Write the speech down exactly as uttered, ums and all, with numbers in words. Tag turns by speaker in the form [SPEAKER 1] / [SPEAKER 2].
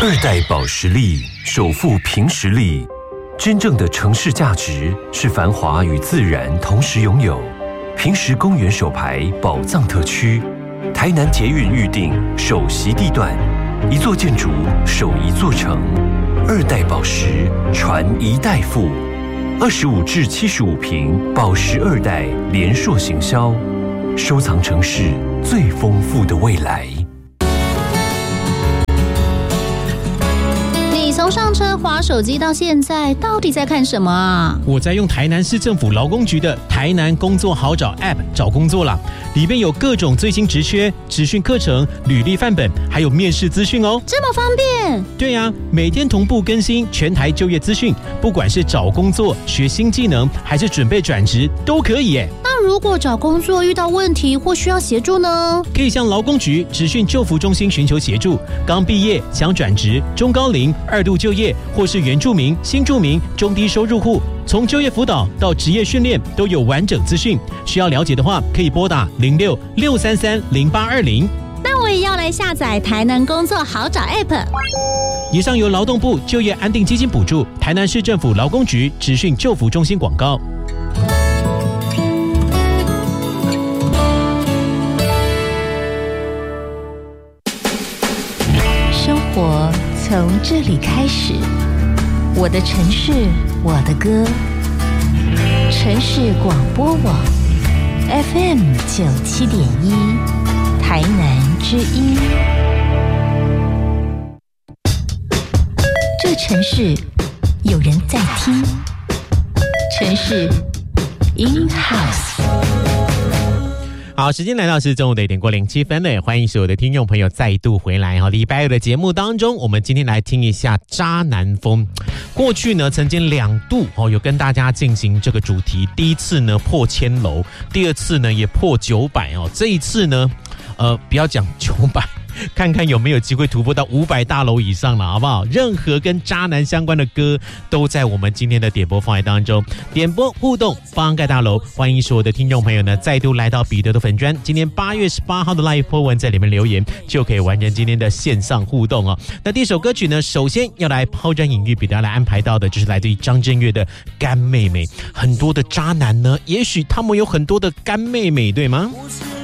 [SPEAKER 1] 二代保时力首富凭实力，真正的城市价值是繁华与自然同时拥有。凭实公园首排宝藏特区，台南捷运预定首席地段，一座建筑守一座城。二代保时传一代富，二十五至七十五坪保时二代连硕行销，收藏城市最丰富的未来。
[SPEAKER 2] 从上车滑手机到现在，到底在看什么啊？
[SPEAKER 3] 我在用台南市政府劳工局的台南工作好找 App 找工作啦，里面有各种最新职缺、职训课程、履历范本，还有面试资讯哦。
[SPEAKER 2] 这么方便？
[SPEAKER 3] 对呀、啊，每天同步更新全台就业资讯，不管是找工作、学新技能，还是准备转职，都可以耶。
[SPEAKER 2] 那如果找工作遇到问题或需要协助呢？
[SPEAKER 3] 可以向劳工局职训就服中心寻求协助。刚毕业想转职、中高龄、二度就业，或是原住民、新住民、中低收入户，从就业辅导到职业训练都有完整资讯。需要了解的话，可以拨打零六六三三零八二零。
[SPEAKER 2] 那我也要来下载台南工作好找 App。
[SPEAKER 3] 以上由劳动部就业安定基金补助，台南市政府劳工局职训就服中心广告。
[SPEAKER 4] 生活从这里开始，我的城市，我的歌。城市广播网 F M 九七点一，台南之音。这城市有人在听，城市 in house。
[SPEAKER 3] 好，时间来到是中午的一点过零七分了，欢迎所有的听众朋友再度回来哈。礼拜二的节目当中，我们今天来听一下渣男风。过去呢，曾经两度哦有跟大家进行这个主题，第一次呢破千楼，第二次呢也破九百哦。这一次呢，呃，不要讲九百。看看有没有机会突破到五百大楼以上了，好不好？任何跟渣男相关的歌都在我们今天的点播范围当中。点播互动方盖大楼，欢迎所有的听众朋友呢再度来到彼得的粉专。今天八月十八号的 live 播文在里面留言，就可以完成今天的线上互动哦。那第一首歌曲呢，首先要来抛砖引玉，彼得来安排到的就是来自于张震岳的《干妹妹》。很多的渣男呢，也许他们有很多的干妹妹，对吗？